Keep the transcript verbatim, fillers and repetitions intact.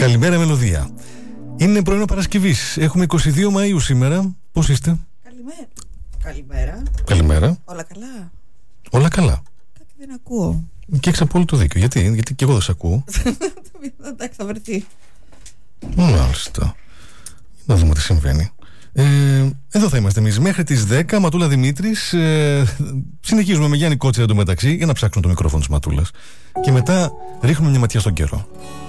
Καλημέρα, Μελωδία. Είναι πρωινό Παρασκευής. Έχουμε είκοσι δύο Μαΐου σήμερα. Πώς είστε? Καλημέρα. Καλημέρα. Καλημέρα. Όλα καλά. Όλα καλά. Κάτι δεν ακούω. Και έχεις απόλυτο δίκιο. Γιατί, γιατί και εγώ δεν σε ακούω. Εντάξει, θα βρεθεί. Μάλιστα. Να δούμε τι συμβαίνει. Ε, εδώ θα είμαστε εμείς μέχρι τις δέκα. Ματούλα Δημήτρης. ε, Συνεχίζουμε με Γιάννη Κότσιρα εντωμεταξύ για να ψάξουμε το μικρόφωνο της Ματούλας. Και μετά ρίχνουμε μια ματιά στον καιρό.